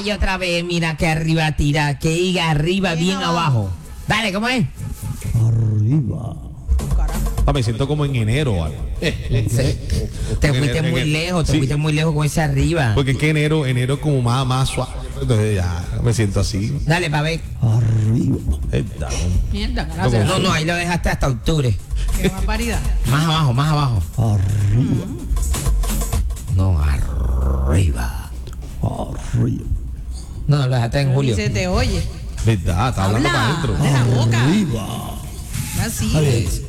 Vaya otra vez, mira que arriba tira, que diga arriba, bien abajo. Dale, ¿cómo es? Arriba. Me siento como en enero. ¿Vale? Te fuiste muy lejos, te fuiste muy lejos con ese arriba. Porque es que enero es como más suave. Entonces ya me siento así. Dale, pa' ver. Arriba. Mierda, gracias. No, ahí lo dejaste hasta octubre. Qué barbaridad. Más abajo, más abajo. Arriba. No, arriba. Arriba. No, lo dejaste en Ni julio. se te oye. ¿Verdad? Está hablando para adentro. de la boca. Arriba. Así. Está bien.